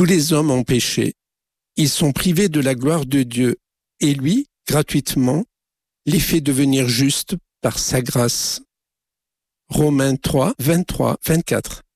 Tous les hommes ont péché. Ils sont privés de la gloire de Dieu. Et lui, gratuitement, les fait devenir justes par sa grâce. Romains 3, 23, 24.